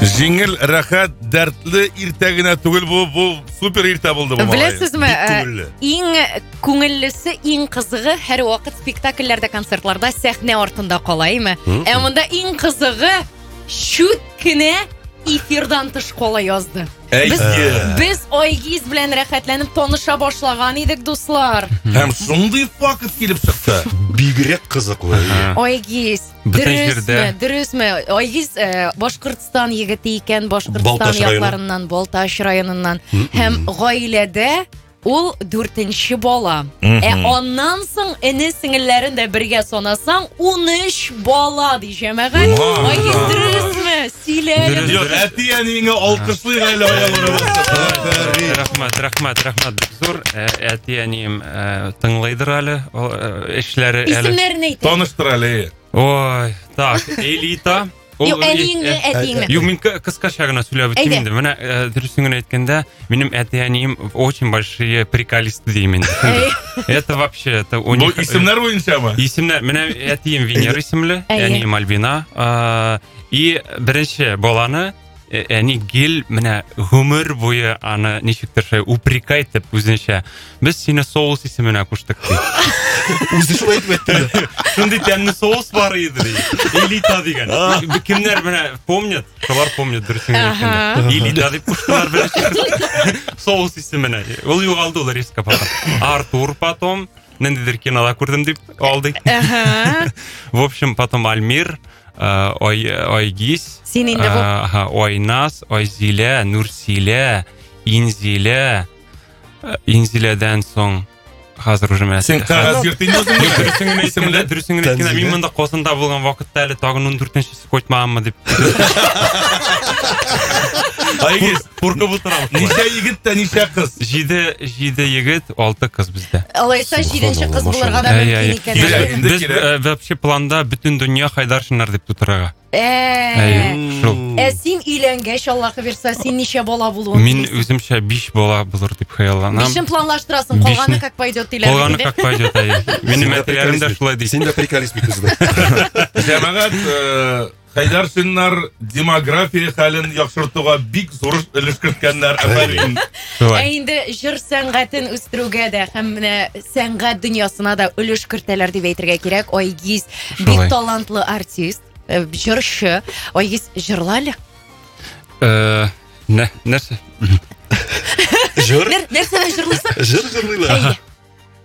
Жеңіл, рахат, дәртлі иртәгенә түгел, бұл супер иртә болды. Білесізме, ең көңіллісі, ең қызығы әр уақыт спектакльлерде, концертларда сәхне артында қалаймы. Әмінда ең қызығы шүт кіне эфирдан тыш кола язды. Біз Айгиз белән рәхәтләнеп таныша башлаган идек, дуслар. Һәм шундый факт килеп чыкты. Бигрәк кызыклы. Айгиз, дөресме? Айгиз Башкортстан егете икән, Башкортстан якларыннан, Балташ районыннан. Һәм гаиләдә ул 4нче бала. Аннан соң эне сеңелләрен дә бергә санасаң 13 бала ди җәмәгать. Айгиз, дөресме? Сөйлә. Юк, әти-әнигә алкышлый гаилә Рәхмәт. Зур әти-әнием тыңлайдыр әле эшләре әле. Исемнәрен әйт. Таныштыр әле. Ой, так, Элита. Юк, әтиңне. Юк, мин кыскача гына сөйләп үтим инде. Менә дөресен әйткәндә, минем әти-әнием очень большие приколисты дим инде. Это вообще, это у них... Бу исемнәр буенчамы? Исемнәр, менә әтием Венера исемле, әнием Альбина. И беренче баланы әни гел менә гомер буе аны ничектер шулай упрекайтып үзенчә. Без сине соус исеменә куштык ди. Үзе шулай әйтте. Шундый тәмле соус бар иде ди. Элита дигән. Кемнәр менә помнят? Шулар помнят дөресен әйткәндә. Элита дип куштылар беренче. Соус исеменә. Ул югалды ул резко потом. Артур потом нендидер кинода күрдем дип алды. В общем, потом Альмир, Айгиз, Айнас, Айзилә, Нурсилә, Инзилә, Инзиләдән соң хәзер уже мәсәлән. Сен кагаз йөртин дөресен әйткәндә, мин монда Казанда булган вакытта әле тагын 14нчесе койтмаммы дип. Айгиз, куркып утырам. Ничә егет тә ничә кыз? 7 егет, 6 кыз бездә. Алайса 7нче кыз булырга да мөмкин икән. Без вообще планда бөтен дөнья Хайдаршиннар дип тутырага. Син өйләнгәч, Аллаһы бирсә, син ничә бала булуың? Мин үземчә 5 бала булыр дип хыялланам. Бишен планлаштырасың, калганы как пойдет диләр. Калганы как пойдет. Минем әтиләрем дә шулай ди. Син дә приколист бит үзең. Җәмәгать, Хайдаршиннар демография хәлен яхшыртуга бик зур өлеш керткәннәр. Инде җыр сәнгатен үстерүгә дә һәм сәнгать дөньясына да өлеш кертәләр дип әйтергә кирәк. Айгиз бик талантлы артист, җырчы. Айгиз, җырлалы. Нәрсә? Җыр? Нәрсәне җырлыйсың? Җыр җырлыйлар.